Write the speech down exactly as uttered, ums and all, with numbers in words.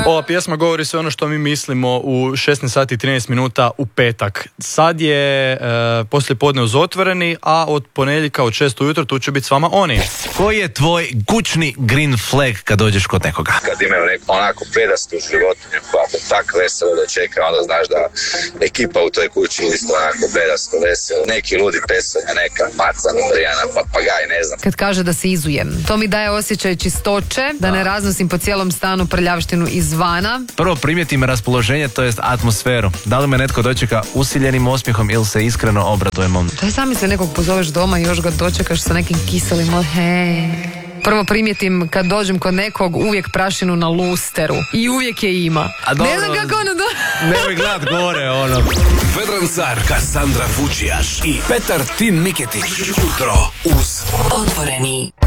Ova pjesma govori sve ono što mi mislimo u šesnaest sati i trinaest minuta u petak. Sad je e, poslije podne uz Otvoreni, a od ponedjeljka od šest ujutro tu će biti s vama oni. Koji je tvoj kućni green flag kad dođeš kod nekoga? Kad imaju neku onako predastu životinju koja te tako veselo dočeka, onda znaš da ekipa u toj kući isto onako predasto veselo. Neki ludi pesanja, neka maca, Marijana, papagaj, ne znam. Kad kaže da se izujem, to mi daje osjećaj čistoće, da ne raznosim po cijelom stanu prljavštinu izvana. Prvo primijetim raspoloženje, to jest atmosferu. Da li me netko dočeka usiljenim osmijehom ili se iskreno obradujemo? To je sami se nekog pozoveš doma i još ga dočekaš sa nekim kiselim od hej. Prvo primijetim kad dođem kod nekog uvijek prašinu na lusteru. I uvijek je ima. A dobro, ne znam kako ono do... nemoj gled gore, ono. Vedran Car, Kassandra Fučijaš i Petar Tin Miketić. Jutro uz Otvoreni.